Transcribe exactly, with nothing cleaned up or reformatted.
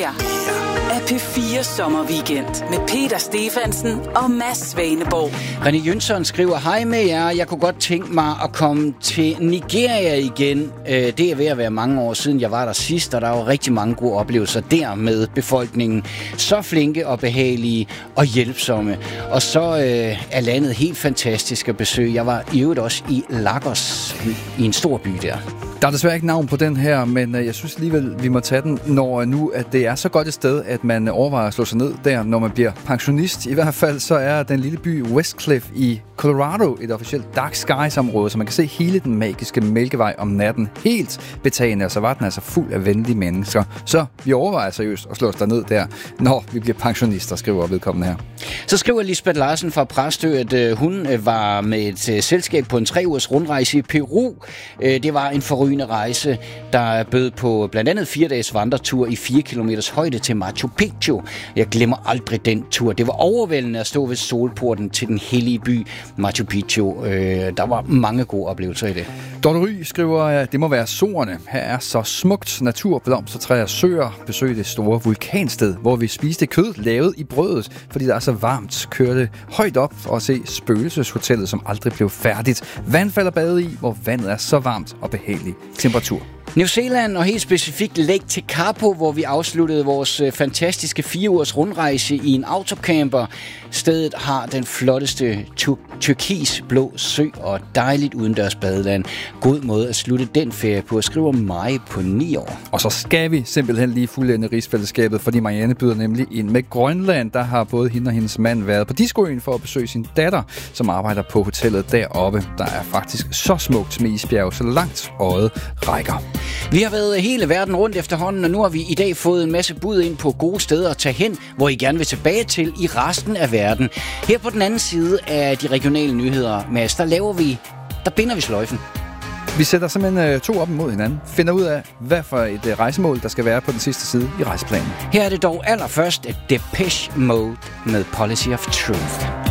her er P fire Sommerweekend med Peter Stefansen og Mads Svaneborg. René Jønsson skriver, hej med jer, jeg kunne godt tænke mig at komme til Nigeria igen. Det er ved at være mange år siden, jeg var der sidst, og der var rigtig mange gode oplevelser der med befolkningen. Så flinke og behagelige og hjælpsomme. Og så øh, er landet helt fantastisk at besøge. Jeg var i øvrigt også i Lagos, i en stor by der. Der er desværre ikke navn på den her, men jeg synes alligevel, vi må tage den, når nu at det er så godt et sted, at man overvejer at slå sig ned der, når man bliver pensionist. I hvert fald så er den lille by Westcliff i Colorado et officielt dark skies-område, så man kan se hele den magiske Mælkevej om natten helt betagende, og så var den altså fuld af venlige mennesker. Så vi overvejer seriøst at slå os ned der, når vi bliver pensionister, skriver vedkommende her. Så skriver Lisbeth Larsen fra Præstø, at øh, hun øh, var med et øh, selskab på en tre ugers rundrejse i Peru. Øh, det var en forrygende rejse, der bød på blandt andet fire dages vandretur i fire kilometers højde til Machu Picchu. Jeg glemmer aldrig den tur. Det var overvældende at stå ved solporten til den hellige by Machu Picchu. Øh, der var mange gode oplevelser i det. Dorte Ry skriver, at det må være Sorerne. Her er så smukt natur, blomstertræer, søer. Besøg det store vulkansted, hvor vi spiste kød lavet i brødet, fordi der er så varmt. Kørte højt op og se spøgelseshotellet, som aldrig blev færdigt. Vandfald at bade i, hvor vandet er så varmt og behagelig temperatur. New Zealand og helt specifikt Lake Tekapo, hvor vi afsluttede vores fantastiske fire ugers rundrejse i en autocamper. Stedet har den flotteste tur- turkisblå sø og dejligt udendørs badeland. God måde at slutte den ferie på, skriver mig på ni år. Og så skal vi simpelthen lige fuldende rigsfællesskabet, fordi Marianne byder nemlig ind med Grønland. Der har både hende og hendes mand været på Discoøen for at besøge sin datter, som arbejder på hotellet deroppe. Der er faktisk så smukt med isbjerg, så langt øjet rækker. Vi har været hele verden rundt efterhånden, og nu har vi i dag fået en masse bud ind på gode steder at tage hen, hvor I gerne vil tilbage til i resten af verden. Her på den anden side af de regionale nyheder, Mads, der laver vi, der binder vi sløjfen. Vi sætter simpelthen to op mod hinanden, finder ud af, hvad for et rejsemål, der skal være på den sidste side i rejseplanen. Her er det dog allerførst et Depeche Mode med Policy of Truth.